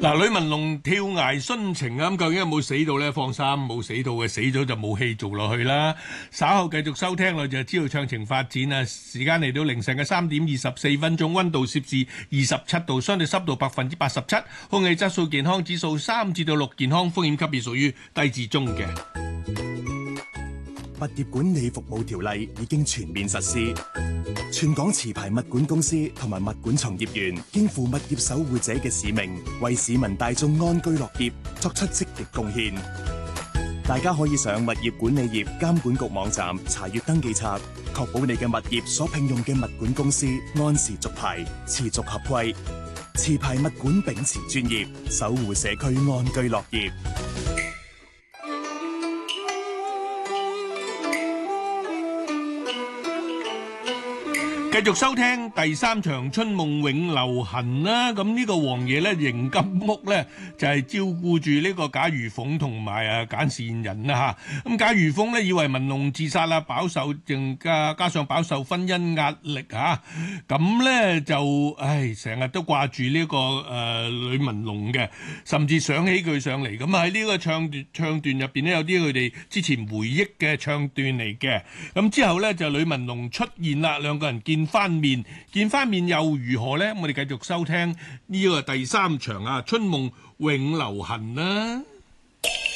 嗱，呂文龍跳崖殉情啊，咁究竟有冇死到呢？放心，冇死到嘅，死咗就冇戲做落去啦。稍後繼續收聽我就知道暢情發展啊！時間嚟到凌晨嘅3:24，溫度攝氏27度，相對濕度87%，空氣質素健康指數3至6，健康風險級別屬於低至中嘅。 物業管理服務條例已經全面實施，全港持牌物管公司同埋物管從業員肩負物業守護者嘅使命，為市民大眾安居樂業作出積極貢獻。大家可以上物業管理業監管局網站查閱登記冊，確保你嘅物業所聘用嘅物管公司按時續牌、持續合規。持牌物管秉持專業，守護社區安居樂業。 繼續收聽第3場春夢永流行啦，咁呢個王爺咧迎金屋咧就係照顧住呢個賈如鳳同埋簡善人啦嚇。咁賈如鳳咧以為文龍自殺啦，加上飽受婚姻壓力嚇，咁咧就成日都掛住呢個呂文龍嘅，甚至想起佢上嚟。咁喺呢個唱段入邊咧有啲佢哋之前回憶嘅唱段嚟嘅。咁之後咧就呂文龍出現啦，兩個人見翻面又如何呢？我哋繼續收聽呢個第3場春夢永流行啦。